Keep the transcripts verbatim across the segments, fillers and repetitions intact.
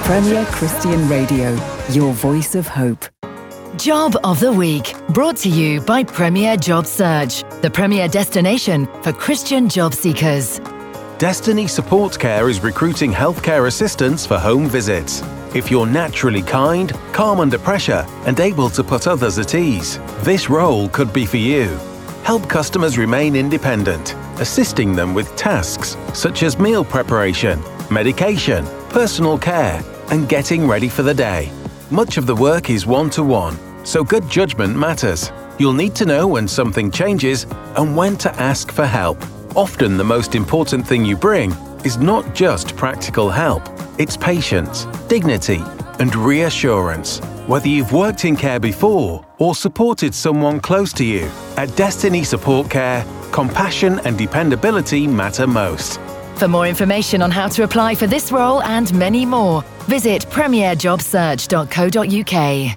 Premier Christian Radio, your voice of hope. Job of the Week, brought to you by Premier Job Search, the premier destination for Christian job seekers. Destiny Support Care is recruiting healthcare assistants for home visits. If you're naturally kind, calm under pressure, and able to put others at ease, this role could be for you. Help customers remain independent, assisting them with tasks such as meal preparation, medication, personal care, and getting ready for the day. Much of the work is one-to-one, so good judgment matters. You'll need to know when something changes and when to ask for help. Often the most important thing you bring is not just practical help, it's patience, dignity, and reassurance. Whether you've worked in care before or supported someone close to you, at Destiny Support Care, compassion and dependability matter most. For more information on how to apply for this role and many more, visit premier job search dot co dot uk.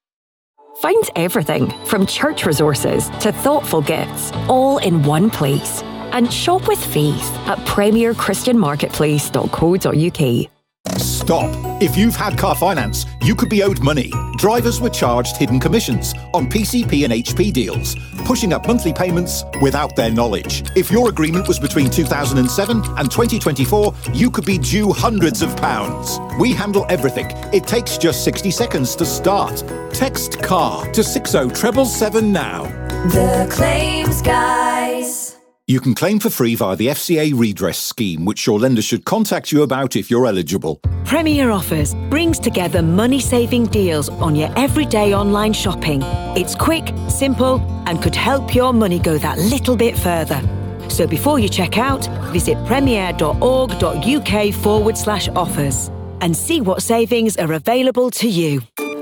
Find everything from church resources to thoughtful gifts, all in one place. And shop with faith at premier christian marketplace dot co dot uk. Stop. If you've had car finance, you could be owed money. Drivers were charged hidden commissions on P C P and H P deals, pushing up monthly payments without their knowledge. If your agreement was between two thousand seven and twenty twenty-four, you could be due hundreds of pounds. We handle everything. It takes just sixty seconds to start. Text CAR to six oh seven seven now. The Claims Guys. You can claim for free via the F C A redress scheme, which your lender should contact you about if you're eligible. Premier Offers brings together money-saving deals on your everyday online shopping. It's quick, simple, and could help your money go that little bit further. So before you check out, visit premier dot org dot uk forward slash offers and see what savings are available to you.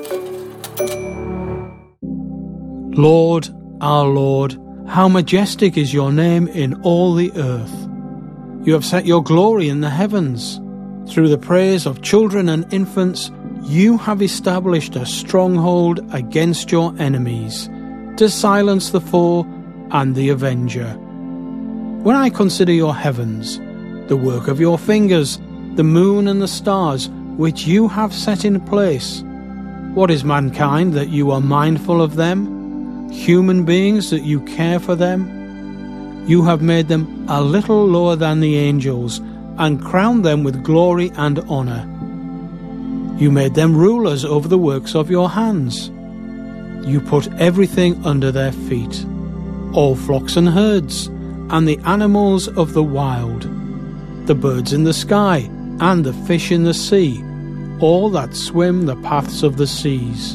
Lord, our Lord, how majestic is your name in all the earth. You have set your glory in the heavens. Through the praise of children and infants, you have established a stronghold against your enemies, to silence the foe and the avenger. When I consider your heavens, the work of your fingers, the moon and the stars, which you have set in place, what is mankind that you are mindful of them? Human beings that you care for them? You have made them a little lower than the angels and crowned them with glory and honour. You made them rulers over the works of your hands. You put everything under their feet, all flocks and herds, and the animals of the wild, the birds in the sky, and the fish in the sea, all that swim the paths of the seas.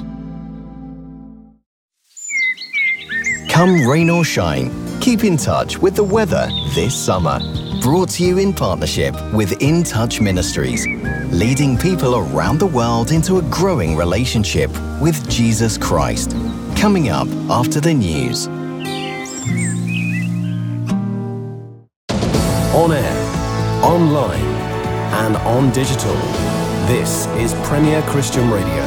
Come rain or shine, keep in touch with the weather this summer. Brought to you in partnership with In Touch Ministries, leading people around the world into a growing relationship with Jesus Christ. Coming up after the news. On air, online, and on digital. This is Premier Christian Radio.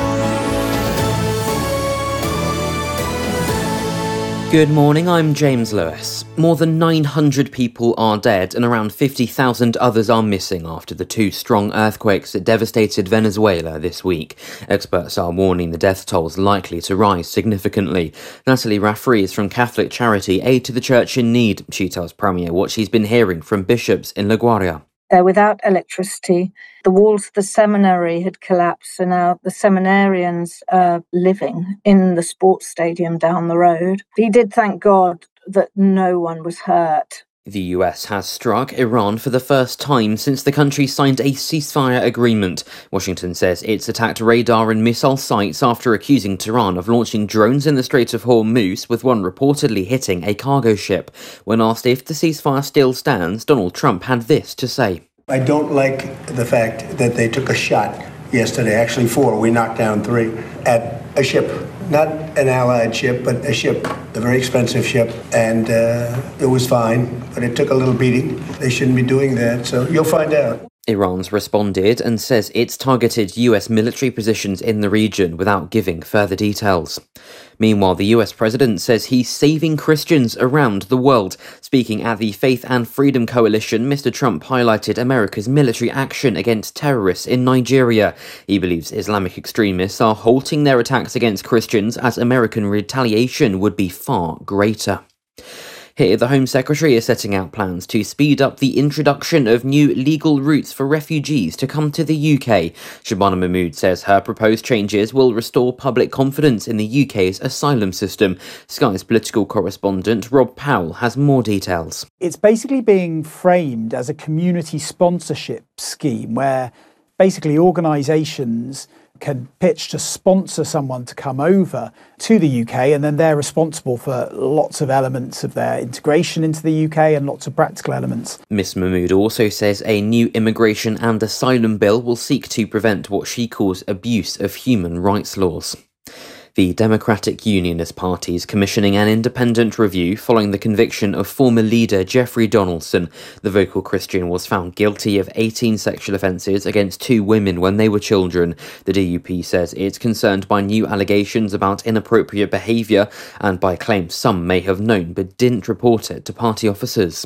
Good morning, I'm James Lewis. More than nine hundred people are dead and around fifty thousand others are missing after the two strong earthquakes that devastated Venezuela this week. Experts are warning the death toll is likely to rise significantly. Natalie Raffries from Catholic charity Aid to the Church in Need. She tells Premier what she's been hearing from bishops in La Guaria. They're without electricity. The walls of the seminary had collapsed, so now the seminarians are living in the sports stadium down the road. He did thank God that no one was hurt. The U S has struck Iran for the first time since the country signed a ceasefire agreement. Washington says it's attacked radar and missile sites after accusing Tehran of launching drones in the Strait of Hormuz, with one reportedly hitting a cargo ship. When asked if the ceasefire still stands, Donald Trump had this to say. I don't like the fact that they took a shot yesterday, actually four, we knocked down three, at a ship. Not an Allied ship, but a ship, a very expensive ship, and uh, it was fine, but it took a little beating. They shouldn't be doing that, so you'll find out. Iran's responded and says it's targeted U S military positions in the region without giving further details. Meanwhile, the U S president says he's saving Christians around the world. Speaking at the Faith and Freedom Coalition, Mister Trump highlighted America's military action against terrorists in Nigeria. He believes Islamic extremists are halting their attacks against Christians as American retaliation would be far greater. Here, the Home Secretary is setting out plans to speed up the introduction of new legal routes for refugees to come to the U K. Shabana Mahmood says her proposed changes will restore public confidence in the U K's asylum system. Sky's political correspondent Rob Powell has more details. It's basically being framed as a community sponsorship scheme where basically organisations can pitch to sponsor someone to come over to the U K, and then they're responsible for lots of elements of their integration into the U K and lots of practical elements. Miss Mahmood also says a new immigration and asylum bill will seek to prevent what she calls abuse of human rights laws. The Democratic Unionist Party is commissioning an independent review following the conviction of former leader Jeffrey Donaldson. The vocal Christian was found guilty of eighteen sexual offences against two women when they were children. The D U P says it's concerned by new allegations about inappropriate behaviour and by claims some may have known but didn't report it to party officers.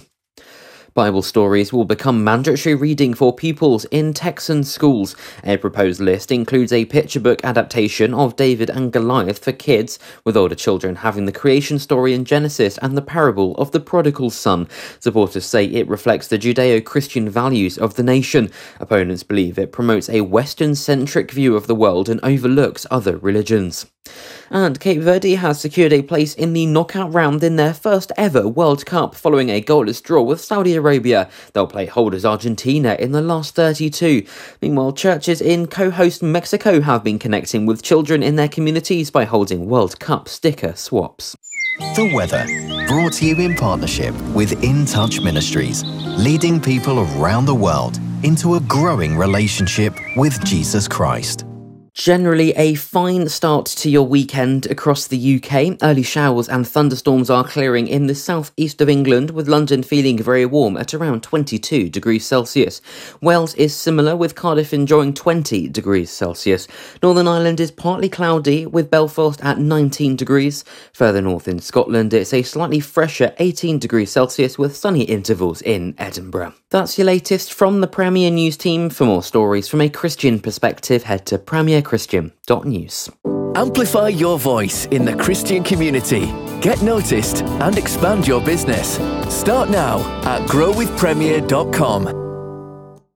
Bible stories will become mandatory reading for pupils in Texan schools. A proposed list includes a picture book adaptation of David and Goliath for kids, with older children having the creation story in Genesis and the parable of the prodigal son. Supporters say it reflects the Judeo-Christian values of the nation. Opponents believe it promotes a Western-centric view of the world and overlooks other religions. And Cape Verde has secured a place in the knockout round in their first ever World Cup following a goalless draw with Saudi Arabia. They'll play holders Argentina in the last thirty-two. Meanwhile, churches in co-host Mexico have been connecting with children in their communities by holding World Cup sticker swaps. The weather, brought to you in partnership with In Touch Ministries, leading people around the world into a growing relationship with Jesus Christ. Generally a fine start to your weekend across the U K. Early showers and thunderstorms are clearing in the southeast of England, with London feeling very warm at around twenty-two degrees Celsius. Wales is similar, with Cardiff enjoying twenty degrees Celsius. Northern Ireland is partly cloudy, with Belfast at nineteen degrees. Further north in Scotland, it's a slightly fresher eighteen degrees Celsius with sunny intervals in Edinburgh. That's your latest from the Premier News team. For more stories from a Christian perspective, head to premier christian dot news. Amplify your voice in the Christian community. Get noticed and expand your business. Start now at grow with premier dot com.